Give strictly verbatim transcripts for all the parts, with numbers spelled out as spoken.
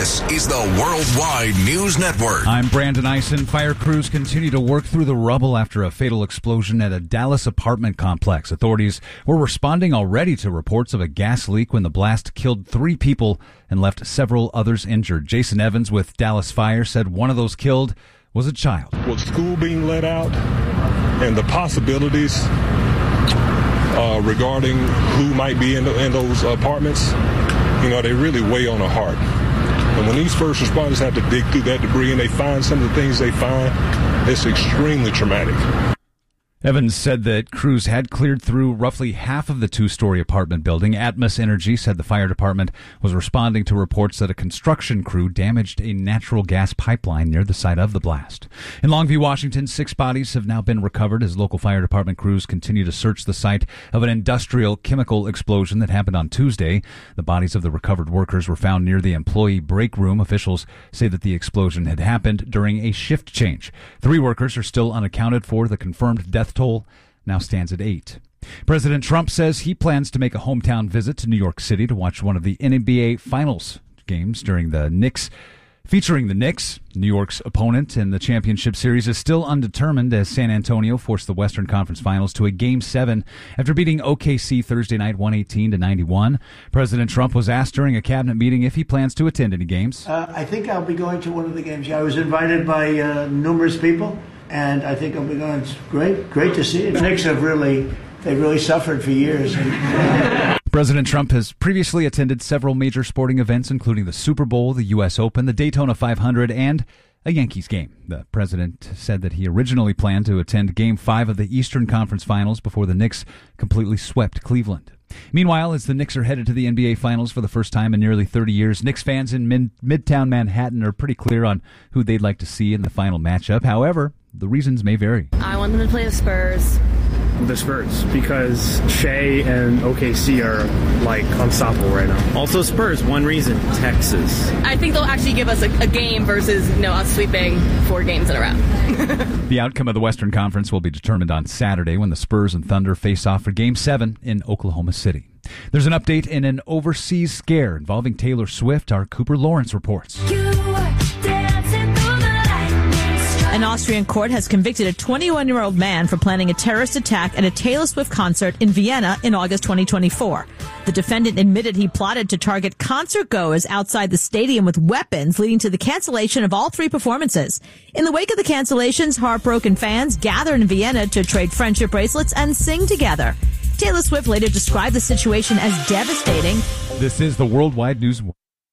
This is the Worldwide News Network. I'm Brandon Eisen. Fire crews continue to work through the rubble after a fatal explosion at a Dallas apartment complex. Authorities were responding already to reports of a gas leak when the blast killed three people and left several others injured. Jason Evans with Dallas Fire said one of those killed was a child. With school being let out and the possibilities uh, regarding who might be in, the, in those apartments, you know, they really weigh on the heart. And when these first responders have to dig through that debris and they find some of the things they find, it's extremely traumatic. Evans said that crews had cleared through roughly half of the two-story apartment building. Atmos Energy said the fire department was responding to reports that a construction crew damaged a natural gas pipeline near the site of the blast. In Longview, Washington, six bodies have now been recovered as local fire department crews continue to search the site of an industrial chemical explosion that happened on Tuesday. The bodies of the recovered workers were found near the employee break room. Officials say that the explosion had happened during a shift change. Three workers are still unaccounted for. The confirmed death toll now stands at eight. President Trump says he plans to make a hometown visit to New York City to watch one of the N B A Finals games during the Knicks, featuring the Knicks. New York's opponent in the championship series is still undetermined as San Antonio forced the Western Conference Finals to a Game seven after beating O K C Thursday night one eighteen to ninety-one. President Trump was asked during a cabinet meeting if he plans to attend any games. Uh, I think I'll be going to one of the games. I was invited by uh, numerous people. And I think I'll be going. It's great, great to see it. The Knicks have really, they've really suffered for years. President Trump has previously attended several major sporting events, including the Super Bowl, the U S Open, the Daytona five hundred, and a Yankees game. The president said that he originally planned to attend Game five of the Eastern Conference Finals before the Knicks completely swept Cleveland. Meanwhile, as the Knicks are headed to the N B A Finals for the first time in nearly thirty years, Knicks fans in mid- Midtown Manhattan are pretty clear on who they'd like to see in the final matchup. However, the reasons may vary. I want them to play the Spurs. The Spurs, because Shea and O K C are, like, unstoppable right now. Also Spurs, one reason, Texas. I think they'll actually give us a, a game versus, you know, us sweeping four games in a row. The outcome of the Western Conference will be determined on Saturday when the Spurs and Thunder face off for Game seven in Oklahoma City. There's an update in an overseas scare involving Taylor Swift. Our Cooper Lawrence reports. An Austrian court has convicted a twenty-one-year-old man for planning a terrorist attack at a Taylor Swift concert in Vienna in August twenty twenty-four. The defendant admitted he plotted to target concert-goers outside the stadium with weapons, leading to the cancellation of all three performances. In the wake of the cancellations, heartbroken fans gathered in Vienna to trade friendship bracelets and sing together. Taylor Swift later described the situation as devastating. This is the Worldwide News.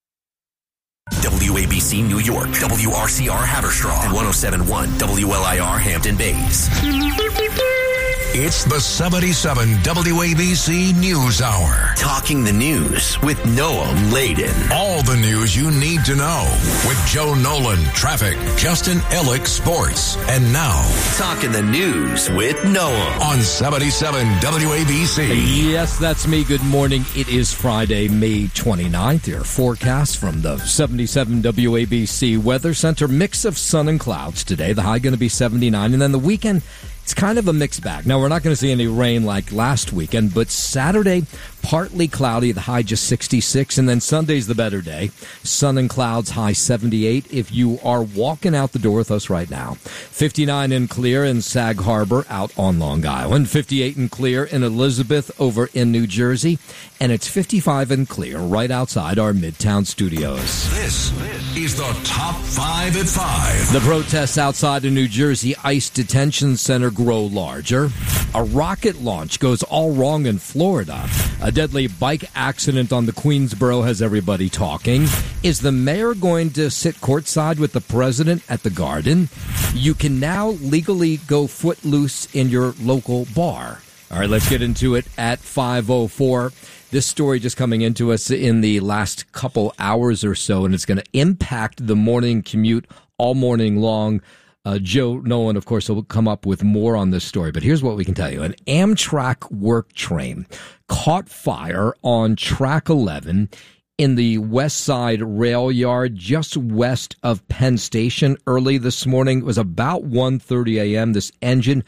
W A B C New York, W R C R Haverstraw, and one oh seven point one W L I R Hampton Bays. It's the seventy-seven W A B C News Hour. Talking the news with Noam Laden. All the news you need to know with Joe Nolan, traffic, Justin Ellick, sports. And now, Talking the News with Noam on seventy-seven W A B C. Yes, that's me. Good morning. It is Friday, May twenty-ninth. Your forecast from the seventy-seven W A B C Weather Center. Mix of sun and clouds today. The high going to be seventy-nine. And then the weekend, it's kind of a mixed bag. Now, we're not going to see any rain like last weekend, but Saturday, partly cloudy, the high just sixty-six, and then Sunday's the better day. Sun and clouds, high seventy-eight. If you are walking out the door with us right now, fifty-nine and clear in Sag Harbor out on Long Island, fifty-eight and clear in Elizabeth over in New Jersey, and it's fifty-five and clear right outside our Midtown studios. This is the Top five at five. The protests outside of New Jersey ICE detention center grow larger. A rocket launch goes all wrong in Florida. A deadly bike accident on the Queensboro has everybody talking. Is the mayor going to sit courtside with the president at the Garden? You can now legally go footloose in your local bar. All right, let's get into it at five oh four. This story just coming into us in the last couple hours or so, and it's going to impact the morning commute all morning long. Uh, Joe Nolan, of course, will come up with more on this story, but here's what we can tell you. An Amtrak work train caught fire on track eleven in the West Side Rail Yard just west of Penn Station early this morning. It was about one thirty a.m. This engine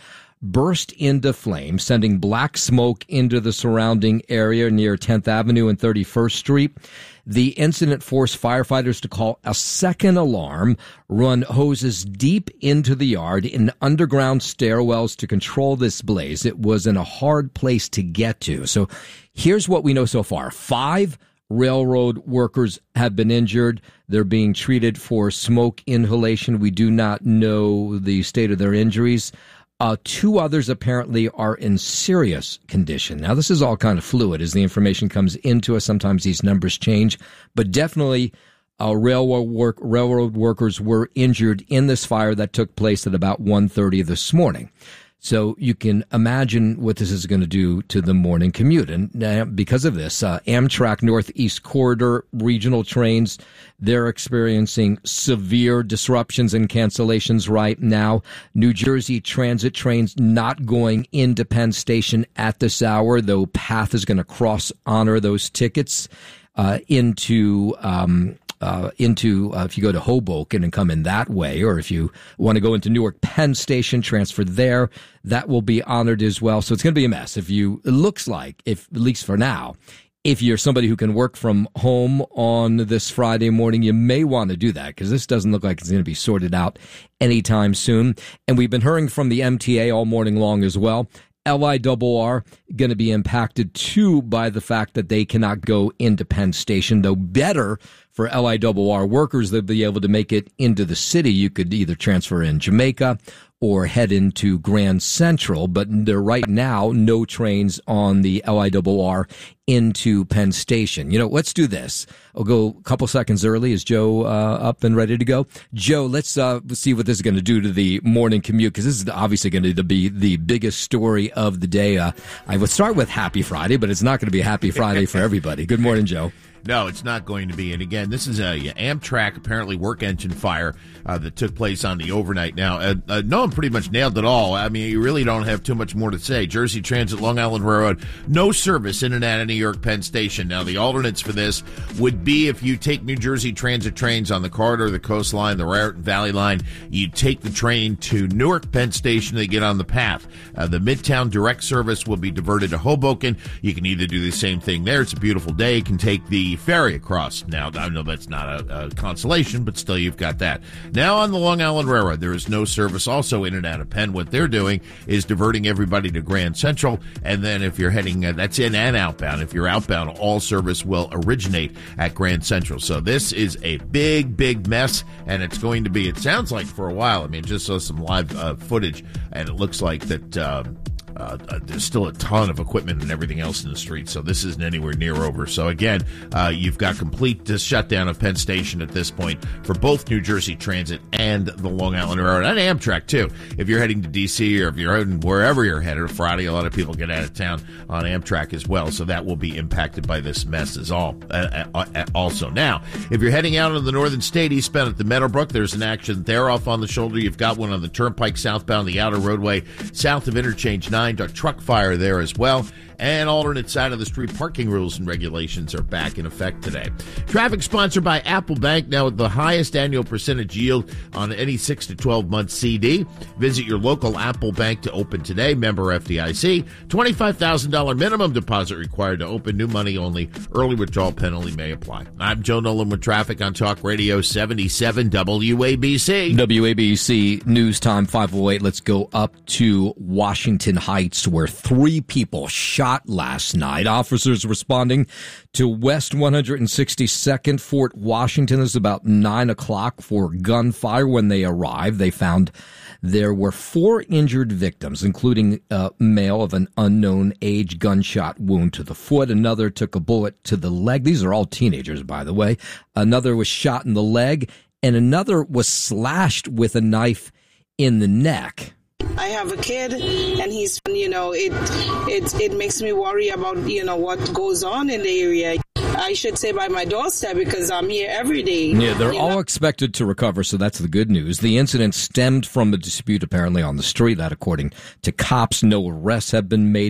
burst into flame, sending black smoke into the surrounding area near tenth Avenue and thirty-first Street. The incident forced firefighters to call a second alarm, run hoses deep into the yard in underground stairwells to control this blaze. It was in a hard place to get to. So here's what we know so far. Five railroad workers have been injured. They're being treated for smoke inhalation. We do not know the state of their injuries. Uh, two others apparently are in serious condition. Now, this is all kind of fluid as the information comes into us. Sometimes these numbers change, but definitely uh, railroad work, railroad workers were injured in this fire that took place at about one thirty this morning. So you can imagine what this is going to do to the morning commute. And uh, because of this, uh, Amtrak Northeast Corridor regional trains, they're experiencing severe disruptions and cancellations right now. New Jersey Transit trains not going into Penn Station at this hour, though PATH is going to cross honor those tickets uh, into um Uh, into, uh, if you go to Hoboken and come in that way, or if you want to go into Newark Penn Station, transfer there, that will be honored as well. So it's going to be a mess. If you, it looks like, if at least for now, if you're somebody who can work from home on this Friday morning, you may want to do that because this doesn't look like it's going to be sorted out anytime soon. And we've been hearing from the M T A all morning long as well. L I R R going to be impacted too by the fact that they cannot go into Penn Station, though better for L I R R workers, they'll be able to make it into the city. You could either transfer in Jamaica or head into Grand Central, but there right now no trains on the L I R R into Penn Station. You know, let's do this. I'll go a couple seconds early. Is Joe uh, up and ready to go? Joe, let's uh, see what this is going to do to the morning commute, because this is obviously going to be the biggest story of the day. Uh, I would start with Happy Friday, but it's not going to be a Happy Friday for everybody. Good morning, Joe. No, it's not going to be. And again, this is a Amtrak apparently work engine fire uh, that took place on the overnight. Now, uh, uh, no one pretty much nailed it all. I mean, you really don't have too much more to say. Jersey Transit, Long Island Railroad, no service in and out of New York Penn Station. Now, the alternates for this would be if you take New Jersey Transit trains on the corridor, the coastline, the Raritan Valley line, you take the train to Newark Penn Station, they get on the path. Uh, the Midtown direct service will be diverted to Hoboken. You can either do the same thing there. It's a beautiful day. You can take the ferry across. Now, I know that's not a, a consolation, but still you've got that. Now on the Long Island Railroad, there is no service also in and out of Penn. What they're doing is diverting everybody to Grand Central, and then if you're heading, uh, that's in and outbound. If you're outbound, all service will originate at Grand Central. So this is a big, big mess, and it's going to be, it sounds like for a while, I mean, just saw some live uh, footage, and it looks like that uh, Uh, uh, there's still a ton of equipment and everything else in the street, so this isn't anywhere near over. So again, uh, you've got complete uh, shutdown of Penn Station at this point for both New Jersey Transit and the Long Island Railroad, and Amtrak too. If you're heading to D C or if you're heading wherever you're headed Friday, a lot of people get out of town on Amtrak as well, so that will be impacted by this mess as all. Uh, uh, also, now, if you're heading out in the northern state, eastbound at the Meadowbrook, there's an accident there off on the shoulder. You've got one on the Turnpike southbound, the outer roadway south of Interchange nine. A truck fire there as well. And alternate side of the street parking rules and regulations are back in effect today. Traffic sponsored by Apple Bank, now with the highest annual percentage yield on any six to twelve month C D. Visit your local Apple Bank to open today. Member F D I C. twenty-five thousand dollars minimum deposit required to open. New money only. Early withdrawal penalty may apply. I'm Joe Nolan with traffic on Talk Radio seventy-seven W A B C. W A B C News Time five oh eight. Let's go up to Washington Heights, where three people shot last night. Officers responding to West one hundred sixty-second Fort Washington is about nine o'clock for gunfire. When they arrived, they found there were four injured victims, including a male of an unknown age, gunshot wound to the foot. Another took a bullet to the leg. These are all teenagers, by the way. Another was shot in the leg, and another was slashed with a knife in the neck. I have a kid, and he's, you know, it it it makes me worry about, you know, what goes on in the area. I should say by my doorstep, because I'm here every day. Yeah, they're all know? expected to recover, so that's the good news. The incident stemmed from a dispute apparently on the street. That, according to cops, no arrests have been made.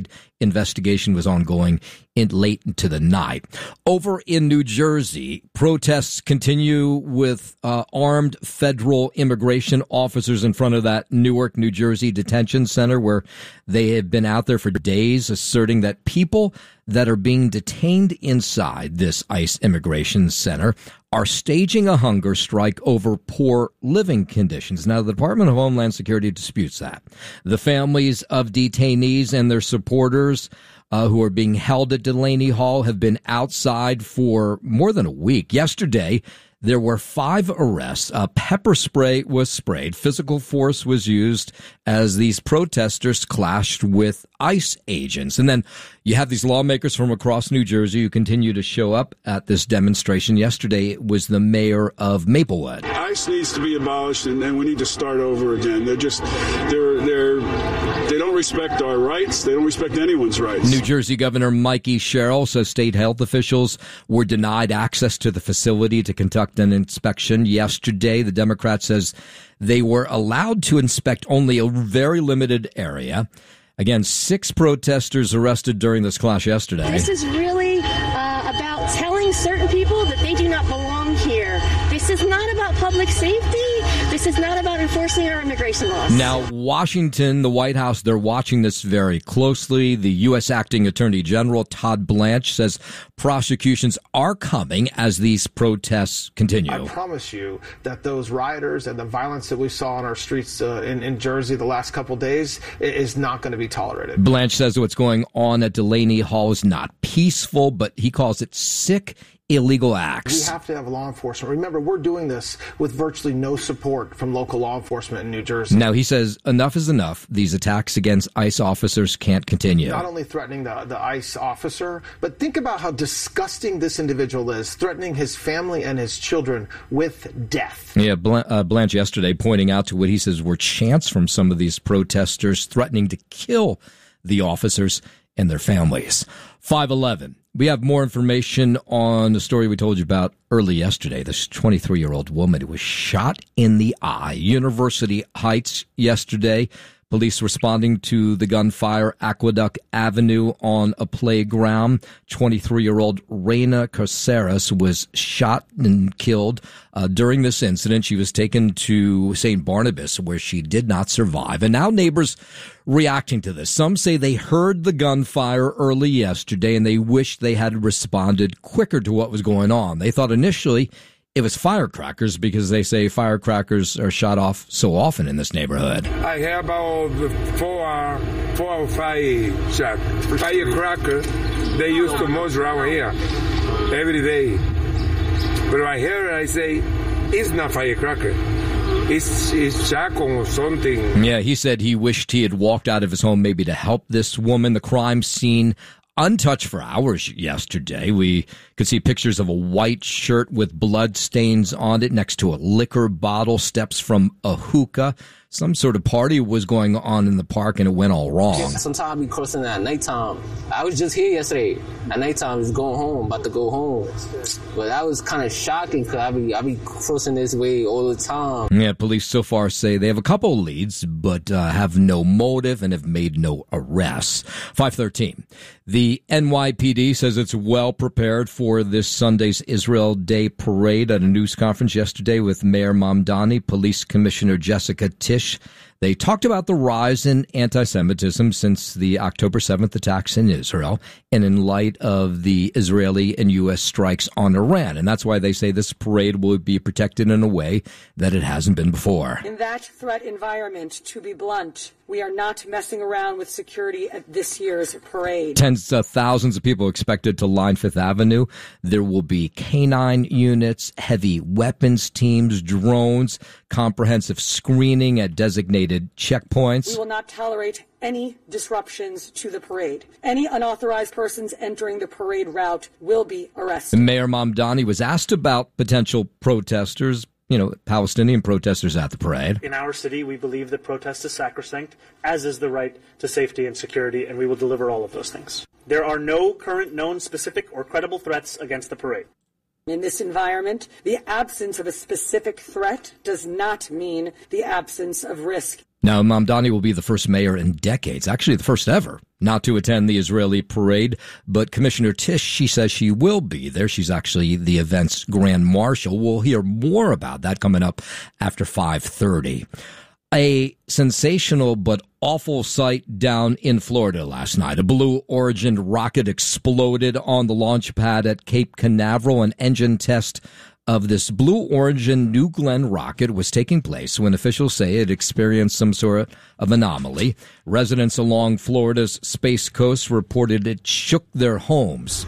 investigation was ongoing in late into the night. Over in New Jersey, protests continue with uh, armed federal immigration officers in front of that Newark, New Jersey detention center, where they have been out there for days asserting that people that are being detained inside this ICE immigration center are staging a hunger strike over poor living conditions. Now, the Department of Homeland Security disputes that. The families of detainees and their supporters uh, who are being held at Delaney Hall have been outside for more than a week. Yesterday, there were five arrests. Uh, pepper spray was sprayed. Physical force was used as these protesters clashed with ICE agents. And then you have these lawmakers from across New Jersey who continue to show up at this demonstration. Yesterday, it was the mayor of Maplewood. ICE needs to be abolished, and, and we need to start over again. They're just, they're, they're, they don't respect our rights. They don't respect anyone's rights. New Jersey Governor Mikey Sherrill says state health officials were denied access to the facility to conduct an inspection yesterday. The Democrat says they were allowed to inspect only a very limited area. Again, six protesters arrested during this clash yesterday. This is really uh, about telling certain people that they do not belong here. This is not about public safety. This is not about enforcing our immigration laws. Now, Washington, the White House, they're watching this very closely. The U S Acting Attorney General Todd Blanche says prosecutions are coming as these protests continue. I promise you that those rioters and the violence that we saw on our streets uh, in, in Jersey the last couple days is not going to be tolerated. Blanche says what's going on at Delaney Hall is not peaceful, but he calls it sick, illegal acts. We have to have law enforcement. Remember, we're doing this with virtually no support from local law enforcement in New Jersey. Now, he says enough is enough. These attacks against ICE officers can't continue. Not only threatening the, the ICE officer, but think about how disgusting this individual is, threatening his family and his children with death. Yeah, Blanche, uh, Blanche yesterday pointing out to what he says were chants from some of these protesters threatening to kill the officers and their families. five eleven. We have more information on the story we told you about early yesterday. This twenty-three-year-old woman who was shot in the eye. University Heights yesterday. Police responding to the gunfire, Aqueduct Avenue on a playground. twenty-three-year-old Reina Caceres was shot and killed. Uh, during this incident, she was taken to Saint Barnabas, where she did not survive. And now neighbors reacting to this. Some say they heard the gunfire early yesterday and they wish they had responded quicker to what was going on. They thought initially it was firecrackers because they say firecrackers are shot off so often in this neighborhood. I hear about four, four or five shot. Firecracker, they used to most around here every day. But I hear it, I say, it's not firecracker. It's, it's shotgun or something. Yeah, he said he wished he had walked out of his home maybe to help this woman. The crime scene untouched for hours yesterday. We could see pictures of a white shirt with blood stains on it next to a liquor bottle, steps from a hookah. Some sort of party was going on in the park and it went all wrong. Sometimes I be crossing at nighttime. I was just here yesterday. At nighttime, I was going home, about to go home. But that was kind of shocking because I be, I be crossing this way all the time. Yeah, police so far say they have a couple leads, but uh, have no motive and have made no arrests. five thirteen. The N Y P D says it's well prepared for this Sunday's Israel Day parade at a news conference yesterday with Mayor Mamdani, Police Commissioner Jessica Tisch. They talked about the rise in anti-Semitism since the October seventh attacks in Israel and in light of the Israeli and U S strikes on Iran. And that's why they say this parade will be protected in a way that it hasn't been before. In that threat environment, to be blunt, we are not messing around with security at this year's parade. Tens of thousands of people expected to line Fifth Avenue. There will be canine units, heavy weapons teams, drones, comprehensive screening at designated checkpoints. We will not tolerate any disruptions to the parade. Any unauthorized persons entering the parade route will be arrested. Mayor Mamdani was asked about potential protesters, you know, Palestinian protesters at the parade. In our city, we believe that protest is sacrosanct, as is the right to safety and security, and we will deliver all of those things. There are no current known specific or credible threats against the parade. In this environment, the absence of a specific threat does not mean the absence of risk. Now, Mamdani will be the first mayor in decades, actually the first ever, not to attend the Israeli parade. But Commissioner Tish, she says she will be there. She's actually the event's grand marshal. We'll hear more about that coming up after five thirty. A sensational but awful sight down in Florida last night. A Blue Origin rocket exploded on the launch pad at Cape Canaveral. An engine test of this Blue Origin New Glenn rocket was taking place when officials say it experienced some sort of anomaly. Residents along Florida's Space Coast reported it shook their homes.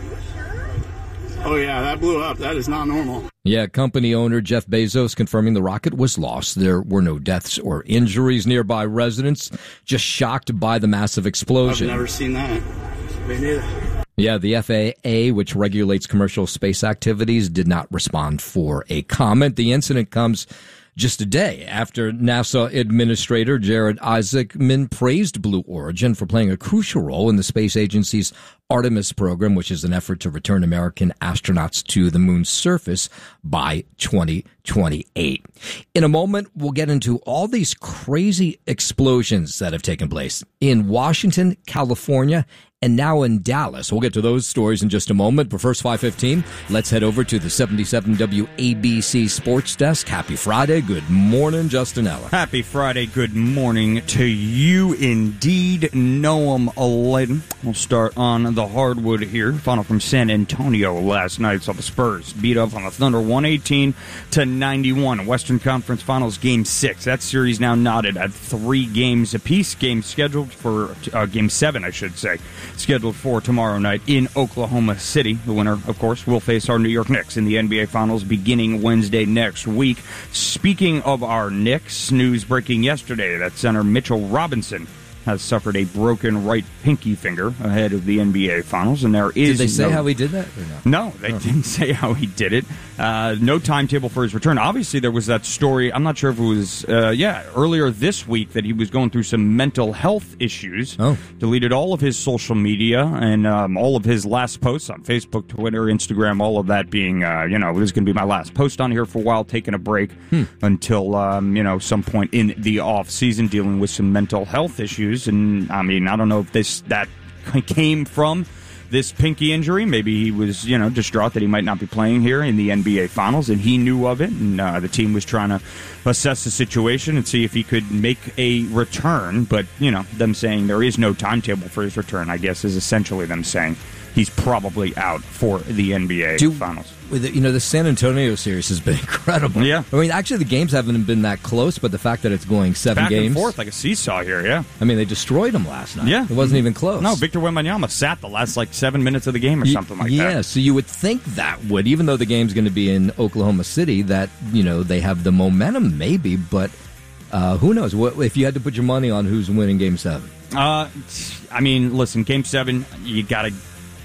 Oh, yeah, that blew up. That is not normal. Yeah, company owner Jeff Bezos confirming the rocket was lost. There were no deaths or injuries. Nearby residents just shocked by the massive explosion. I've never seen that. Me neither. Yeah, the F A A, which regulates commercial space activities, did not respond for a comment. The incident comes just a day after NASA Administrator Jared Isaacman praised Blue Origin for playing a crucial role in the space agency's Artemis program, which is an effort to return American astronauts to the moon's surface by twenty twenty-eight. In a moment, we'll get into all these crazy explosions that have taken place in Washington, California, and now in Dallas. We'll get to those stories in just a moment. But first, five fifteen, let's head over to the seventy-seven W A B C Sports Desk. Happy Friday. Good morning, Justin Eller. Happy Friday. Good morning to you indeed. Noam Aladdin. We'll start on the hardwood here. Final from San Antonio last night. Saw the Spurs beat up on the Thunder one eighteen to ninety-one. Western Conference Finals Game six. That series now knotted at three games apiece. Game scheduled for uh, Game seven, I should say. Scheduled for tomorrow night in Oklahoma City. The winner, of course, will face our New York Knicks in the N B A Finals beginning Wednesday next week. Speaking of our Knicks, news breaking yesterday that center Mitchell Robinson has suffered a broken right pinky finger ahead of the N B A Finals, and there is Did they say no, how he did that? Or no? No, they oh. didn't say how he did it. Uh, no timetable for his return. Obviously, there was that story, I'm not sure if it was, uh, yeah, earlier this week that he was going through some mental health issues. Oh. Deleted all of his social media and um, all of his last posts on Facebook, Twitter, Instagram, all of that being, uh, you know, this is going to be my last post on here for a while, taking a break hmm. until, um, you know, some point in the off season, dealing with some mental health issues. And, I mean, I don't know if this that came from this pinky injury. Maybe he was, you know, distraught that he might not be playing here in the N B A Finals, and he knew of it, and uh, the team was trying to assess the situation and see if he could make a return. But, you know, them saying there is no timetable for his return, I guess, is essentially them saying he's probably out for the N B A Do, Finals. With it, you know, the San Antonio series has been incredible. Yeah. I mean, actually, the games haven't been that close, but the fact that it's going seven Back games. and forth like a seesaw here, yeah. I mean, they destroyed them last night. Yeah. It wasn't even close. No, Victor Wembanyama sat the last, like, seven minutes of the game or something like yeah, that. Yeah, so you would think that would, even though the game's going to be in Oklahoma City, that, you know, they have the momentum maybe, but uh, who knows? What if you had to put your money on who's winning Game seven? Uh, I mean, listen, Game seven, you got to...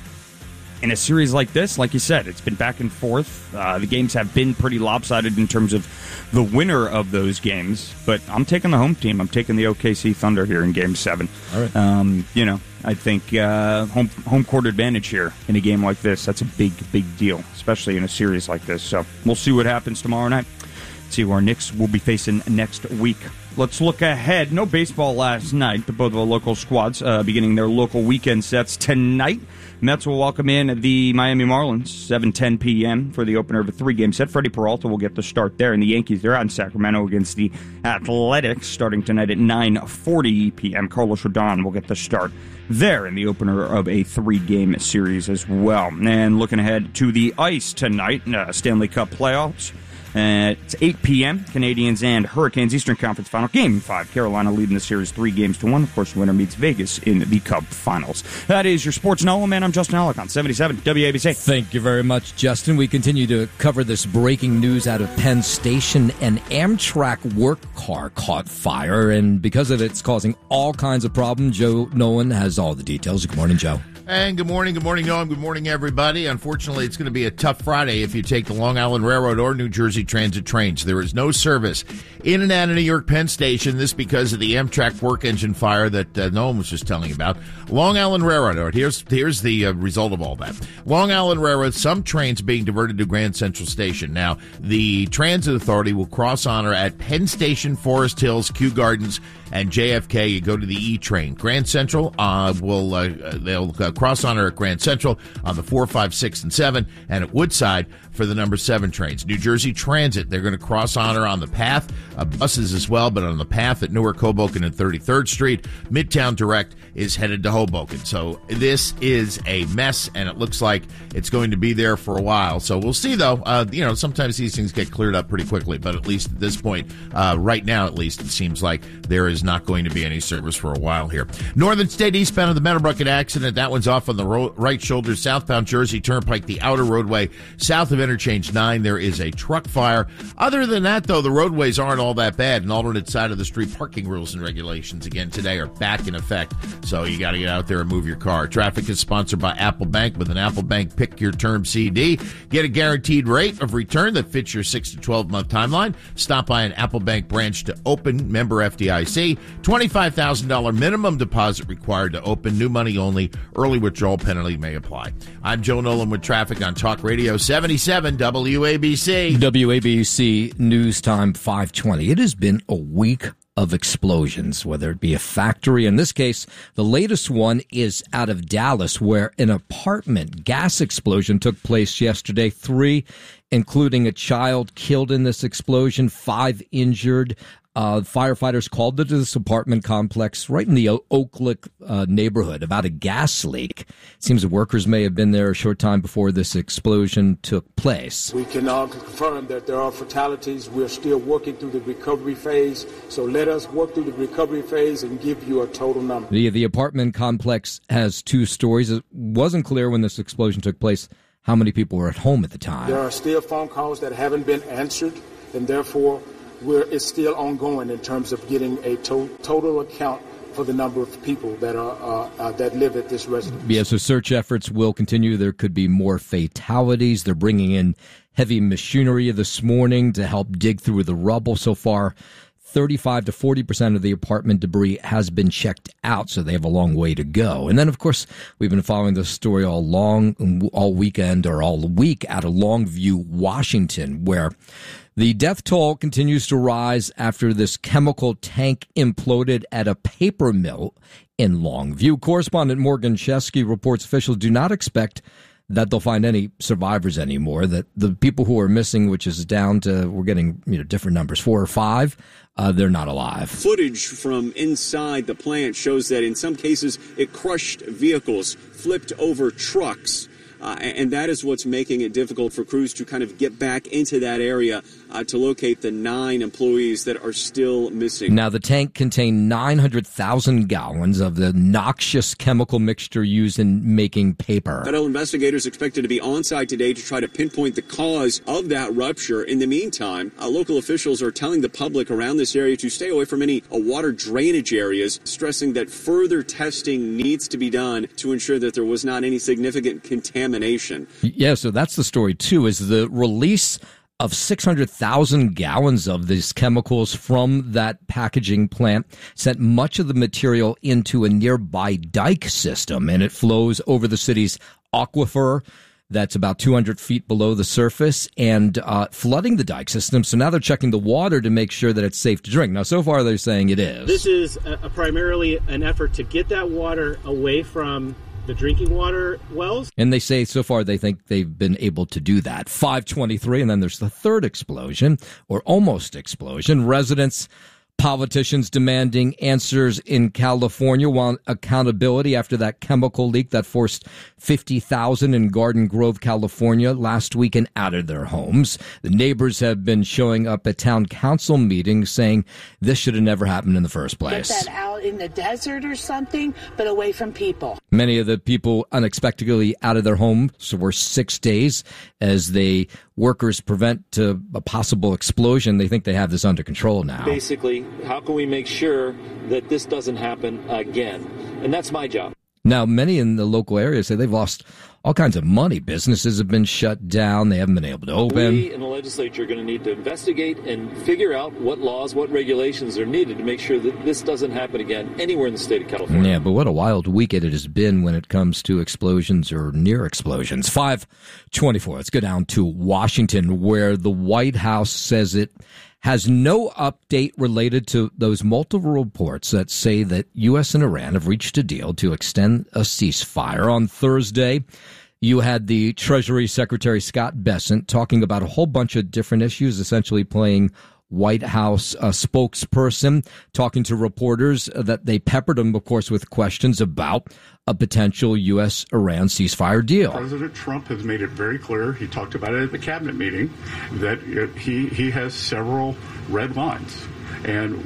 In a series like this, like you said, it's been back and forth. Uh, the games have been pretty lopsided in terms of the winner of those games. But I'm taking the home team. I'm taking the O K C Thunder here in Game seven. All right. Um, you know, I think uh, home home court advantage here in a game like this, that's a big, big deal, especially in a series like this. So we'll see what happens tomorrow night. See who our Knicks will be facing next week. Let's look ahead. No baseball last night, but both of our local squads uh, beginning their local weekend sets tonight. Mets will welcome in the Miami Marlins, seven ten p.m. for the opener of a three-game set. Freddie Peralta will get the start there, and the Yankees, they're out in Sacramento against the Athletics, starting tonight at nine forty p.m. Carlos Rodon will get the start there in the opener of a three-game series as well. And looking ahead to the ice tonight, uh, Stanley Cup playoffs. Uh, it's eight p.m. Canadians and Hurricanes Eastern Conference Final. Game five. Carolina leading the series three games to one. Of course, the winner meets Vegas in the Cup Finals. That is your Sports Know, man. I'm Justin Alec on seventy-seven W A B C. Thank you very much, Justin. We continue to cover this breaking news out of Penn Station. An Amtrak work car caught fire, and because of it, it's causing all kinds of problems. Joe Nolan has all the details. Good morning, Joe. And good morning, good morning, Noam. Good morning, everybody. Unfortunately, it's going to be a tough Friday if you take the Long Island Railroad or New Jersey Transit trains. There is no service in and out of New York Penn Station. This because of the Amtrak work engine fire that uh, Noam was just telling about. Long Island Railroad. Here's here's the uh, result of all that. Long Island Railroad. Some trains being diverted to Grand Central Station. Now, the Transit Authority will cross honor at Penn Station, Forest Hills, Kew Gardens, and J F K. You go to the E train. Grand Central uh, will uh, they'll uh, cross honor at Grand Central on the four, five, six, and seven, and at Woodside for the number seven trains. New Jersey Transit, they're going to cross honor on the path, uh, buses as well, but on the path at Newark, Hoboken, and thirty-third Street. Midtown Direct is headed to Hoboken. So this is a mess, and it looks like it's going to be there for a while. So we'll see, though. Uh, you know, sometimes these things get cleared up pretty quickly, but at least at this point, uh, right now at least, it seems like there is not going to be any service for a while here. Northern State eastbound of the Meadowbrook accident. That one's off on the ro- right shoulder, southbound Jersey Turnpike, the outer roadway, south of Interchange nine. There is a truck fire. Other than that, though, the roadways aren't all that bad. An alternate side of the street parking rules and regulations, again, today are back in effect. So you got to get out there and move your car. Traffic is sponsored by Apple Bank. With an Apple Bank Pick Your Term C D, get a guaranteed rate of return that fits your six to twelve month timeline. Stop by an Apple Bank branch to open. Member F D I C. twenty-five thousand dollars minimum deposit required to open. New money only. Early withdrawal penalty may apply. I'm Joe Nolan with traffic on Talk Radio seventy-seven W A B C. W A B C News Time five twenty. It has been a week of explosions, whether it be a factory. In this case, the latest one is out of Dallas, where an apartment gas explosion took place yesterday. Three, including a child, killed in this explosion, five injured. Uh, firefighters called to this apartment complex right in the o- Oaklick uh, neighborhood about a gas leak. It seems the workers may have been there a short time before this explosion took place. We can all confirm that there are fatalities. We're still working through the recovery phase, so let us work through the recovery phase and give you a total number. The, the apartment complex has two stories. It wasn't clear when this explosion took place how many people were at home at the time. There are still phone calls that haven't been answered, and therefore We're, it's still ongoing in terms of getting a to- total account for the number of people that are uh, uh, that live at this residence. Yeah, so search efforts will continue. There could be more fatalities. They're bringing in heavy machinery this morning to help dig through the rubble. So far, thirty-five to forty percent of the apartment debris has been checked out, so they have a long way to go. And then, of course, we've been following this story all long, all weekend or all week out of Longview, Washington, where the death toll continues to rise after this chemical tank imploded at a paper mill in Longview. Correspondent Morgan Chesky reports officials do not expect that they'll find any survivors anymore, that the people who are missing, which is down to, we're getting you know different numbers, four or five, uh, they're not alive. Footage from inside the plant shows that in some cases it crushed vehicles, flipped over trucks. Uh, and that is what's making it difficult for crews to kind of get back into that area uh, to locate the nine employees that are still missing. Now, the tank contained nine hundred thousand gallons of the noxious chemical mixture used in making paper. Federal investigators expected to be on site today to try to pinpoint the cause of that rupture. In the meantime, uh, local officials are telling the public around this area to stay away from any uh, water drainage areas, stressing that further testing needs to be done to ensure that there was not any significant contamination. Yeah, so that's the story, too, is the release of six hundred thousand gallons of these chemicals from that packaging plant sent much of the material into a nearby dike system, and it flows over the city's aquifer that's about two hundred feet below the surface and uh, flooding the dike system. So now they're checking the water to make sure that it's safe to drink. Now, so far, they're saying it is. This is a, a primarily an effort to get that water away from the drinking water wells. And they say so far they think they've been able to do that. five twenty-three, and then there's the third explosion, or almost explosion. Residents, politicians demanding answers in California, want accountability after that chemical leak that forced fifty thousand in Garden Grove, California last weekend out of their homes. The neighbors have been showing up at town council meetings saying this should have never happened in the first place. Get that out in the desert or something, but away from people. Many of the people unexpectedly out of their homes so were six days as they workers prevent uh, a possible explosion. They think they have this under control now. Basically, how can we make sure that this doesn't happen again? And that's my job. Now, many in the local area say they've lost all kinds of money. Businesses have been shut down. They haven't been able to open. We in the legislature are going to need to investigate and figure out what laws, what regulations are needed to make sure that this doesn't happen again anywhere in the state of California. Yeah, but what a wild week it has been when it comes to explosions or near explosions. five twenty-four. Let's go down to Washington, where the White House says it has no update related to those multiple reports that say that U S and Iran have reached a deal to extend a ceasefire. On Thursday, you had the Treasury Secretary Scott Bessent talking about a whole bunch of different issues, essentially playing White House uh, spokesperson, talking to reporters uh, that they peppered him, of course, with questions about a potential U S Iran ceasefire deal. President Trump has made it very clear, he talked about it at the cabinet meeting, that it, he, he has several red lines. And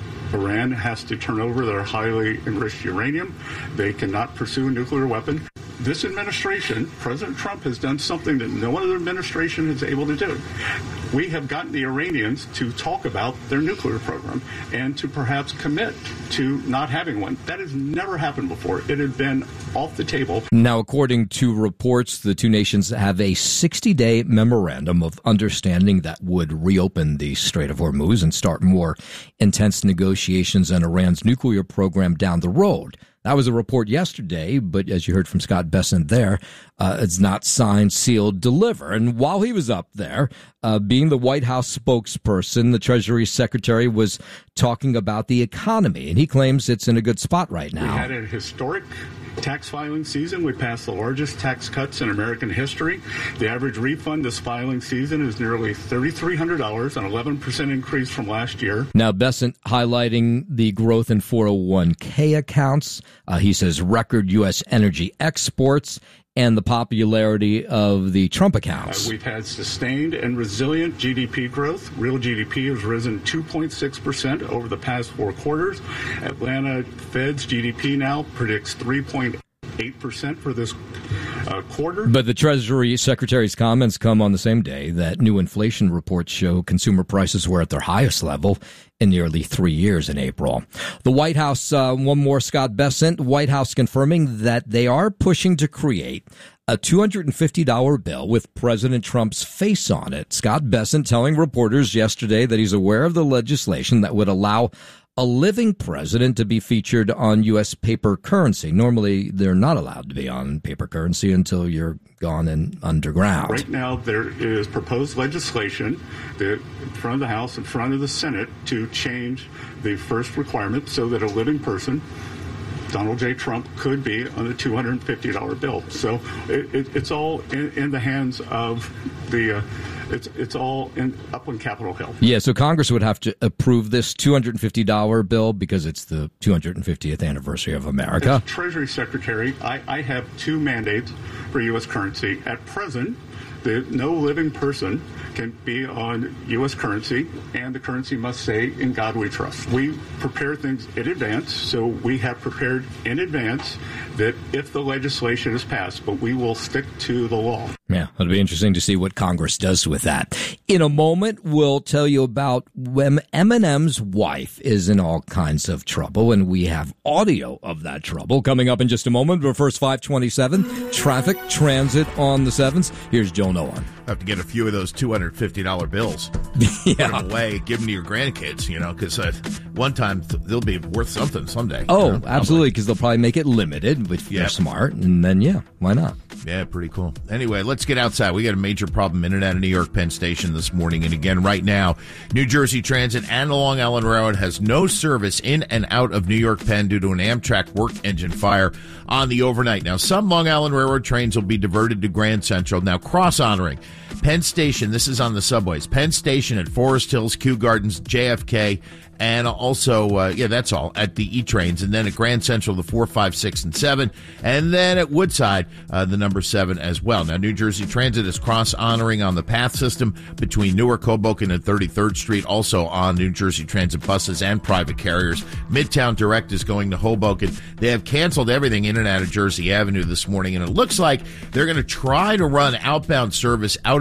Iran has to turn over their highly enriched uranium. They cannot pursue a nuclear weapon. This administration, President Trump, has done something that no other administration is able to do. We have gotten the Iranians to talk about their nuclear program and to perhaps commit to not having one. That has never happened before. It had been off the table. Now, according to reports, the two nations have a sixty-day memorandum of understanding that would reopen the Strait of Hormuz and start more intense negotiations on Iran's nuclear program down the road. That was a report yesterday, but as you heard from Scott Bessent there, uh, it's not signed, sealed, deliver. And while he was up there, uh, being the White House spokesperson, the Treasury Secretary was talking about the economy, and he claims it's in a good spot right now. We had a historic tax filing season. We passed the largest tax cuts in American history. The average refund this filing season is nearly three thousand three hundred dollars, an eleven percent increase from last year. Now, Bessent highlighting the growth in four oh one k accounts. Uh, he says record U S energy exports and the popularity of the Trump accounts. Uh, we've had sustained and resilient G D P growth. Real G D P has risen two point six percent over the past four quarters. Atlanta Fed's G D P now predicts three point eight percent for this uh, quarter. But the Treasury Secretary's comments come on the same day that new inflation reports show consumer prices were at their highest level in nearly three years in April. The White House, uh, one more, Scott Bessent, White House confirming that they are pushing to create a two hundred fifty dollars bill with President Trump's face on it. Scott Bessent telling reporters yesterday that he's aware of the legislation that would allow a living president to be featured on U S paper currency. Normally, they're not allowed to be on paper currency until you're gone and underground. Right now, there is proposed legislation that in front of the House, in front of the Senate, to change the first requirement so that a living person, Donald J. Trump, could be on a two hundred fifty dollars bill. So it, it, it's all in, in the hands of the, uh, it's it's all in, up on Capitol Hill. Yeah, so Congress would have to approve this two hundred fifty dollars bill because it's the two hundred fiftieth anniversary of America. As Treasury Secretary, I, I have two mandates for U S currency. At present, the, no living person can be on U S currency, and the currency must say, "In God we trust." We prepare things in advance, so we have prepared in advance that if the legislation is passed, but we will stick to the law. Yeah, it'll be interesting to see what Congress does with that. In a moment, we'll tell you about when Eminem's wife is in all kinds of trouble, and we have audio of that trouble coming up in just a moment. But first, five twenty-seven, traffic, transit on the sevens. Here's Joe Nolan. Have to get a few of those two hundred fifty dollars bills. Yeah. Put them away, give them to your grandkids, you know, because uh, one time th- they'll be worth something someday. Oh, you know? absolutely, because they'll probably make it limited if Yeah. they're smart, and then, yeah, why not? Yeah, pretty cool. Anyway, let's get outside. We got a major problem in and out of New York Penn Station this morning. And again, right now, New Jersey Transit and the Long Island Railroad has no service in and out of New York Penn due to an Amtrak work engine fire on the overnight. Now, some Long Island Railroad trains will be diverted to Grand Central. Now, cross-honoring Penn Station, this is on the subways. Penn Station at Forest Hills, Kew Gardens, J F K, and also, uh, yeah, that's all, at the E-Trains. And then at Grand Central, the four, five, six, and seven. And then at Woodside, uh, the number seven as well. Now, New Jersey Transit is cross-honoring on the path system between Newark, Hoboken, and thirty-third Street, also on New Jersey Transit buses and private carriers. Midtown Direct is going to Hoboken. They have canceled everything in and out of Jersey Avenue this morning, and it looks like they're going to try to run outbound service out of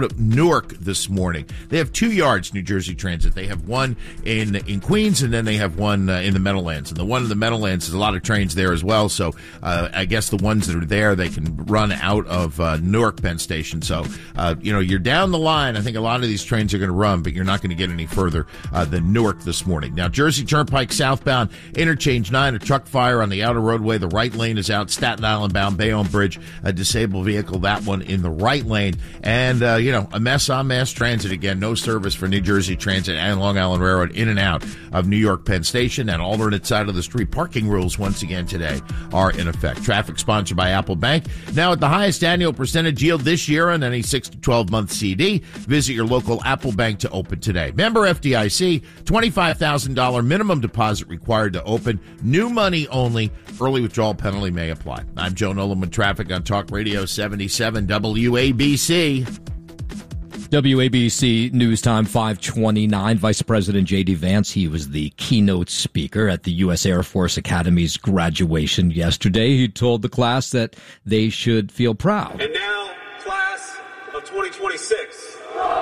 to Newark this morning. They have two yards, New Jersey Transit. They have one in in Queens, and then they have one uh, in the Meadowlands. And the one in the Meadowlands, there's a lot of trains there as well. So uh, I guess the ones that are there, they can run out of uh, Newark Penn Station. So, uh, you know, you're down the line. I think a lot of these trains are going to run, but you're not going to get any further uh, than Newark this morning. Now, Jersey Turnpike southbound, interchange nine, a truck fire on the outer roadway. The right lane is out. Staten Island bound, Bayonne Bridge, a disabled vehicle, that one in the right lane. And, uh, you know, a mess on mass transit again. No service for New Jersey Transit and Long Island Railroad in and out of New York Penn Station. And alternate side of the street parking rules once again today are in effect. Traffic sponsored by Apple Bank. Now at the highest annual percentage yield this year on any six to twelve month C D. Visit your local Apple Bank to open today. Member F D I C, twenty-five thousand dollars minimum deposit required to open. New money only. Early withdrawal penalty may apply. I'm Joe Nolan with traffic on Talk Radio seventy-seven W A B C. W A B C News Time five twenty-nine. Vice President J D. Vance, he was the keynote speaker at the U S Air Force Academy's graduation yesterday. He told the class that they should feel proud. And now, class of twenty twenty-six,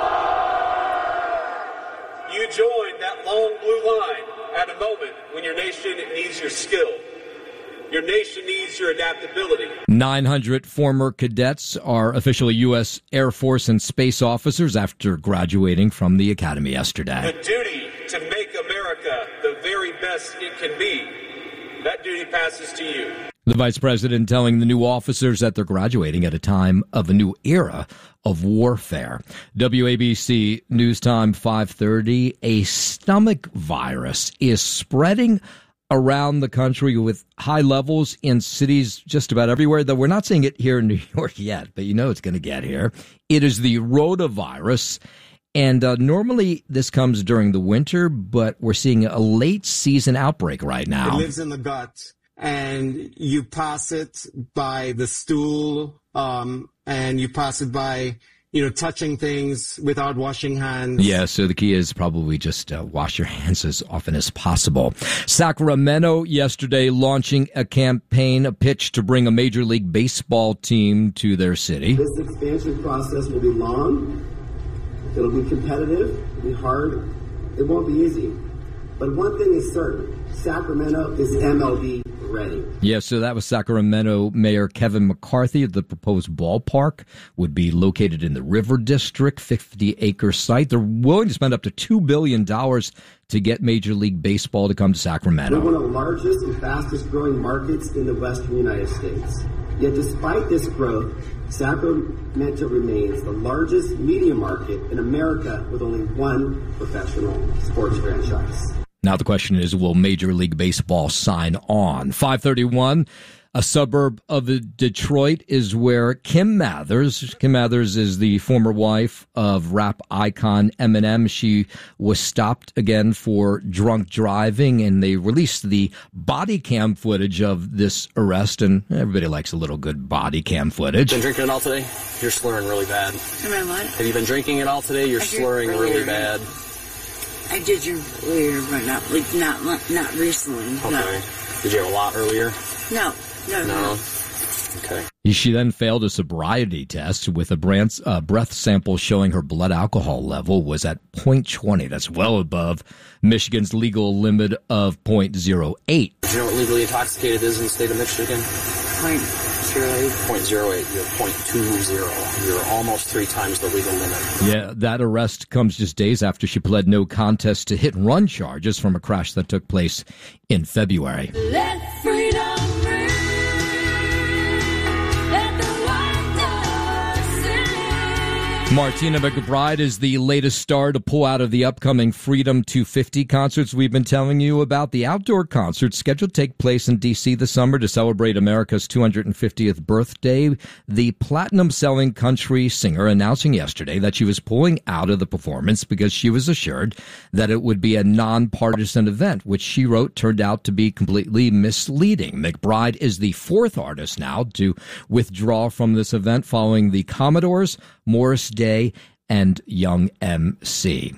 you joined that long blue line at a moment when your nation needs your skill. Your nation needs your adaptability. nine hundred former cadets are officially U S Air Force and space officers after graduating from the academy yesterday. The duty to make America the very best it can be, that duty passes to you. The vice president telling the new officers that they're graduating at a time of a new era of warfare. W A B C News Time five thirty. A stomach virus is spreading around the country with high levels in cities just about everywhere, though we're not seeing it here in New York yet, but you know it's going to get here. It is the rotavirus, and uh, normally this comes during the winter, but we're seeing a late season outbreak right now. It lives in the gut, and you pass it by the stool, um, and you pass it by, you know, touching things without washing hands. Yeah, so the key is probably just uh, wash your hands as often as possible. Sacramento yesterday launching a campaign, a pitch to bring a Major League Baseball team to their city. This expansion process will be long. It'll be competitive. It'll be hard. It won't be easy. But one thing is certain. Sacramento is M L B ready. Yeah, so that was Sacramento Mayor Kevin McCarthy. The proposed ballpark would be located in the River District, fifty-acre site. They're willing to spend up to two billion dollars to get Major League Baseball to come to Sacramento. We're one of the largest and fastest growing markets in the western United States. Yet despite this growth, Sacramento remains the largest media market in America with only one professional sports franchise. Now the question is, will Major League Baseball sign on? five thirty-one, a suburb of Detroit is where Kim Mathers, Kim Mathers is the former wife of rap icon Eminem. She was stopped again for drunk driving, and they released the body cam footage of this arrest, and everybody likes a little good body cam footage. Been drinking it all today? You're slurring really bad. Am I what? Have you been drinking it all today? You're slurring really bad. I did drink earlier, but not like not not recently. Okay. No. Did you have a lot earlier? No, no, no. No. Okay. She then failed a sobriety test with a brand, uh, breath sample showing her blood alcohol level was at point two zero. That's well above Michigan's legal limit of point zero eight. Do you know what legally intoxicated is in the state of Michigan? Point zero eight. Point zero eight. You're point two zero. You're almost three times the legal limit. Yeah, that arrest comes just days after she pled no contest to hit and run charges from a crash that took place in February. Let freedom ring. Martina McBride is the latest star to pull out of the upcoming Freedom two fifty concerts we've been telling you about. The outdoor concerts scheduled to take place in D C this summer to celebrate America's two hundred fiftieth birthday. The platinum-selling country singer announcing yesterday that she was pulling out of the performance because she was assured that it would be a nonpartisan event, which she wrote turned out to be completely misleading. McBride is the fourth artist now to withdraw from this event following the Commodores, Morris Day, and Young M C.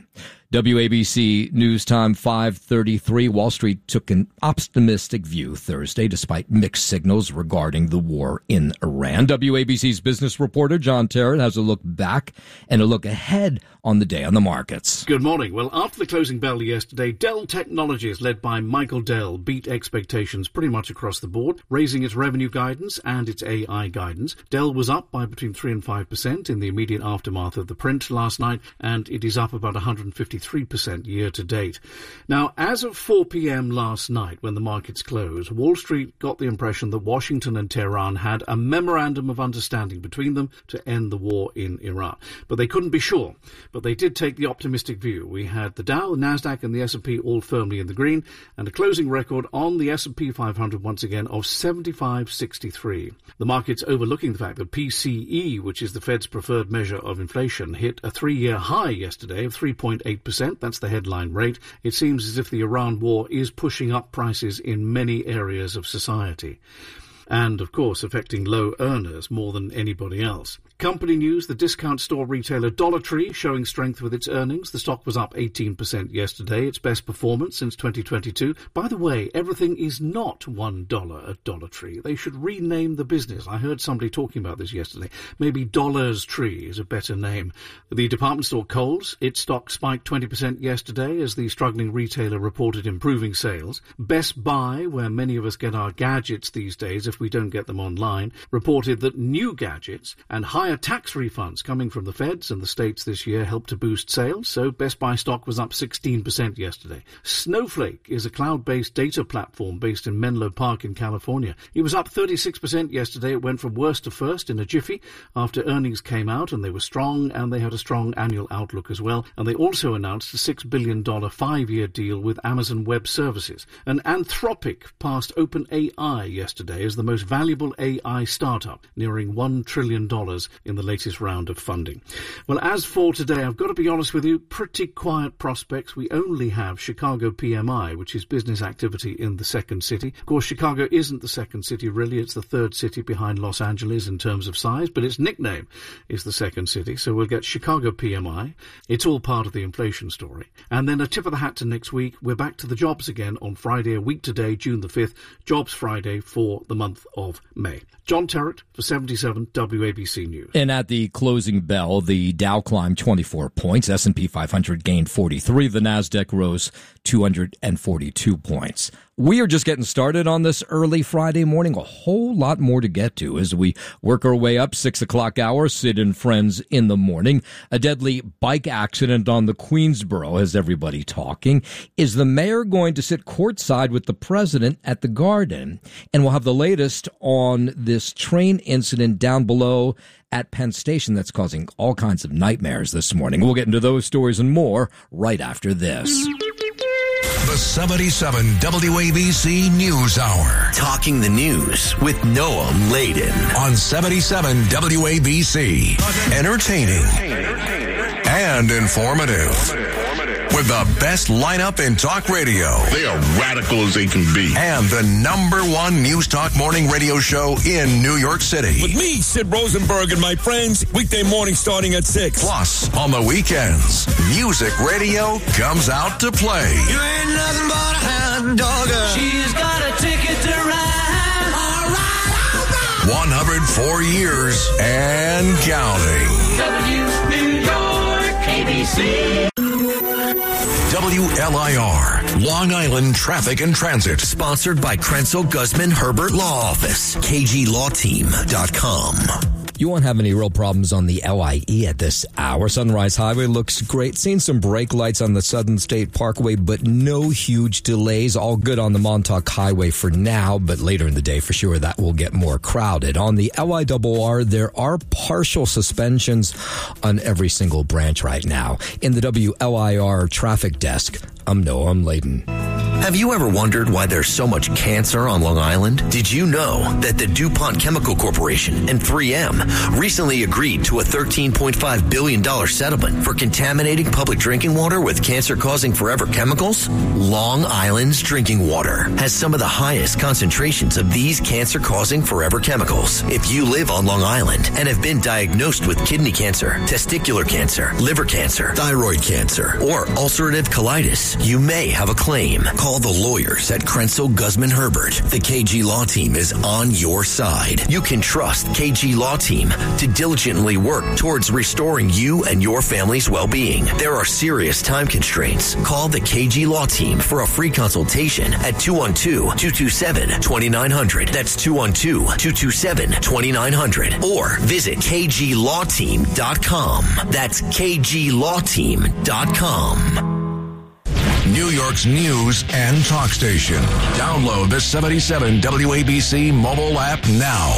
W A B C News Time five thirty-three. Wall Street took an optimistic view Thursday despite mixed signals regarding the war in Iran. W A B C's business reporter John Terrett has a look back and a look ahead on the day on the markets. Good morning. Well, after the closing bell yesterday, Dell Technologies, led by Michael Dell, beat expectations pretty much across the board, raising its revenue guidance and its A I guidance. Dell was up by between three and five percent in the immediate aftermath of the print last night, and it is up about one hundred fifty-three percent year to date. Now, as of four p.m. last night, when the markets closed, Wall Street got the impression that Washington and Tehran had a memorandum of understanding between them to end the war in Iran. But they couldn't be sure. But they did take the optimistic view. We had the Dow, the Nasdaq, and the S and P all firmly in the green, and a closing record on the S and P five hundred once again of seventy-five sixty-three. The market's overlooking the fact that P C E, which is the Fed's preferred measure of inflation, hit a three-year high yesterday of three point eight percent. That's the headline rate. It seems as if the Iran war is pushing up prices in many areas of society, and, of course, affecting low earners more than anybody else. Company news, the discount store retailer Dollar Tree showing strength with its earnings. The stock was up eighteen percent yesterday, its best performance since twenty twenty-two. By the way, everything is not one dollar at Dollar Tree. They should rename the business. I heard somebody talking about this yesterday. Maybe Dollar's Tree is a better name. The department store Kohl's, its stock spiked twenty percent yesterday as the struggling retailer reported improving sales. Best Buy, where many of us get our gadgets these days if we don't get them online, reported that new gadgets and higher tax refunds coming from the feds and the states this year helped to boost sales, so Best Buy stock was up sixteen percent yesterday. Snowflake is a cloud-based data platform based in Menlo Park in California. It was up thirty-six percent yesterday. It went from worst to first in a jiffy after earnings came out, and they were strong, and they had a strong annual outlook as well. And they also announced a six billion dollars five-year deal with Amazon Web Services. And Anthropic passed OpenAI yesterday as the most valuable A I startup, nearing one trillion dollars in the latest round of funding. Well, as for today, I've got to be honest with you, pretty quiet prospects. We only have Chicago P M I, which is business activity in the second city. Of course, Chicago isn't the second city, really. It's the third city behind Los Angeles in terms of size, but its nickname is the second city. So we'll get Chicago P M I. It's all part of the inflation story. And then a tip of the hat to next week. We're back to the jobs again on Friday, a week today, June the fifth. Jobs Friday for the month of May. John Terrett for seventy-seven W A B C News. And at the closing bell, the Dow climbed twenty-four points. S and P five hundred gained forty-three. The Nasdaq rose two hundred forty-two points. We are just getting started on this early Friday morning. A whole lot more to get to as we work our way up. Six o'clock hour, Sid and Friends in the morning. A deadly bike accident on the Queensboro has everybody talking. Is the mayor going to sit courtside with the president at the Garden? And we'll have the latest on this train incident down below at Penn Station that's causing all kinds of nightmares this morning. We'll get into those stories and more right after this. The seventy-seven W A B C News Hour. Talking the news with Noam Laden on seventy-seven W A B C. Entertaining and informative. With the best lineup in talk radio. They are radical as they can be. And the number one news talk morning radio show in New York City. With me, Sid Rosenberg, and my friends, weekday morning starting at six. Plus, on the weekends, music radio comes out to play. You ain't nothing but a hound dog. She's got a ticket to ride. All right, all right. one hundred four years and counting. W New York, A B C. W L I R, Long Island Traffic and Transit. Sponsored by Krenzel Guzman Herbert Law Office, K G Law Team dot com. You won't have any real problems on the L I E at this hour. Sunrise Highway looks great. Seen some brake lights on the Southern State Parkway, but no huge delays. All good on the Montauk Highway for now, but later in the day, for sure, that will get more crowded. On the L I R R, there are partial suspensions on every single branch right now. In the W L I R traffic desk, I'm Noam Laden. Have you ever wondered why there's so much cancer on Long Island? Did you know that the DuPont Chemical Corporation and three M recently agreed to a thirteen point five billion dollars settlement for contaminating public drinking water with cancer-causing forever chemicals? Long Island's drinking water has some of the highest concentrations of these cancer-causing forever chemicals. If you live on Long Island and have been diagnosed with kidney cancer, testicular cancer, liver cancer, thyroid cancer, or ulcerative colitis, you may have a claim. Call the lawyers at Krenzel Guzman Herbert. The K G Law Team is on your side. You can trust K G Law Team to diligently work towards restoring you and your family's well-being. There are serious time constraints. Call the K G Law Team for a free consultation at two one two, two two seven, two nine zero zero. That's two one two, two two seven, two nine zero zero. Or visit k g law team dot com. That's k g law team dot com. New York's news and talk station. Download the seventy-seven W A B C mobile app now.